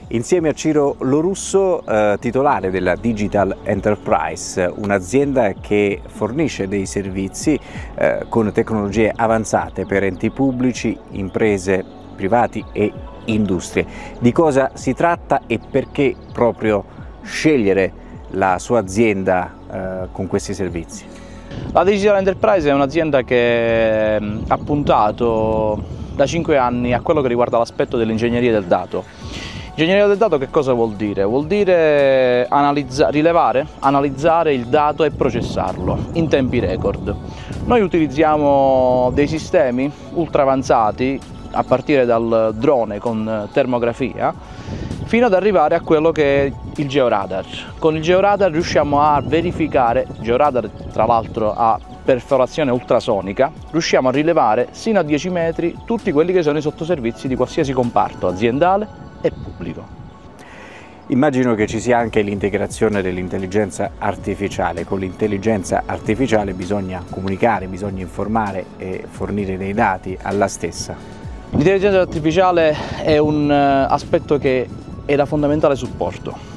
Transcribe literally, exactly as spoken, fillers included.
Insieme a Ciro Lorusso, eh, titolare della Digital Enterprise, un'azienda che fornisce dei servizi eh, con tecnologie avanzate per enti pubblici, imprese, privati e industrie. Di cosa si tratta e perché proprio scegliere la sua azienda eh, con questi servizi? La Digital Enterprise è un'azienda che ha puntato da cinque anni a quello che riguarda l'aspetto dell'ingegneria del dato. Ingegneria del dato che cosa vuol dire? Vuol dire analizza, rilevare, analizzare il dato e processarlo in tempi record. Noi utilizziamo dei sistemi ultra avanzati a partire dal drone con termografia fino ad arrivare a quello che è il georadar. Con il georadar riusciamo a verificare, georadar tra l'altro a perforazione ultrasonica, riusciamo a rilevare sino a dieci metri tutti quelli che sono i sottoservizi di qualsiasi comparto aziendale e pubblico. Immagino che ci sia anche l'integrazione dell'intelligenza artificiale. Con l'intelligenza artificiale bisogna comunicare, bisogna informare e fornire dei dati alla stessa. L'intelligenza artificiale è un aspetto che è da fondamentale supporto.